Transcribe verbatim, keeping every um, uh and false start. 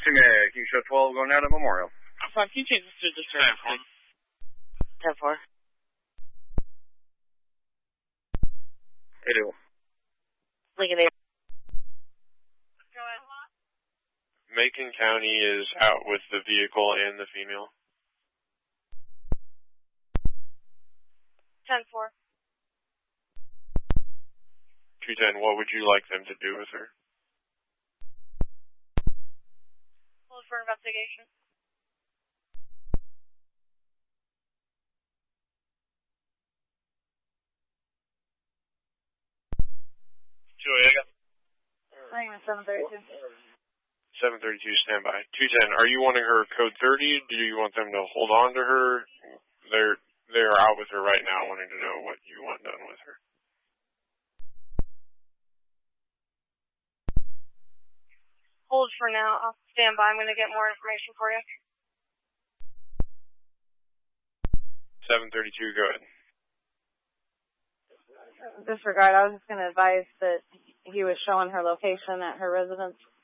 Meg, you show twelve going out at Memorial. Can you change this to disturbance, please? ten four. Hey, do. Lincoln eight. Go ahead. Macon County is out with the vehicle and the female. ten four. two ten, what would you like them to do with her? Hold for investigation. Julia. Ringman seven thirty-two. seven thirty-two, standby. two ten, are you wanting her code thirty? Do you want them to hold on to her? They're, they're out with her right now, wanting to know what you want done with her. Hold for now. I'll stand by. I'm going to get more information for you. seven thirty-two, go ahead. Disregard, I was just going to advise that he was showing her location at her residence.